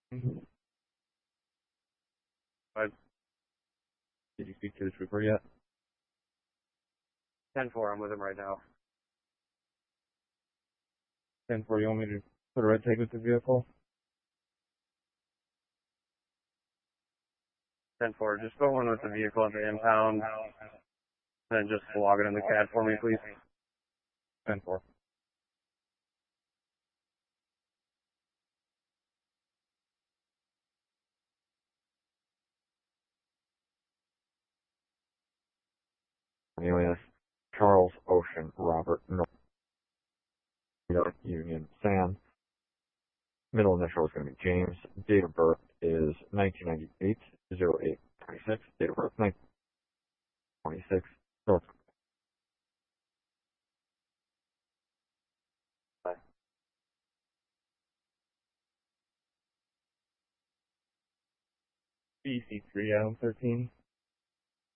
Mhm. But Did you speak to the trooper yet? 10-4, I'm with him right now. 10-4, you want me to put a red tag with the vehicle? 10-4, just put one with the vehicle at the impound, and then just log it in the CAD for me, please. 10-4. Alias Charles Ocean Robert North Union Sam. Middle initial is going to be James. Date of birth is 1998 0826. Date of birth 1926. North. BC3 Adam 13.